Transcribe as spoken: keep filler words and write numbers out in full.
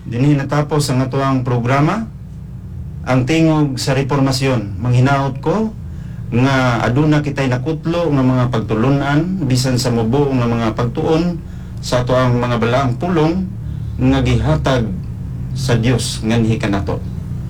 Dinhi natapos ang atuang programa, ang tingog sa reformasyon. Manghinaot ko nga aduna kitay nakutlo nga mga pagtulunan bisan sa mubo nga mga pagtuon sa atuang mga balaang pulong nga gihatag sa Dios nganhi kanato.